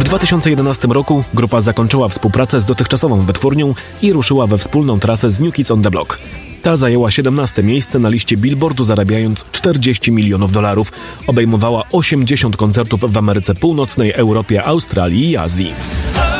W 2011 roku grupa zakończyła współpracę z dotychczasową wytwórnią i ruszyła we wspólną trasę z New Kids on the Block. Ta zajęła 17. miejsce na liście Billboardu, zarabiając $40 milionów. Obejmowała 80 koncertów w Ameryce Północnej, Europie, Australii i Azji.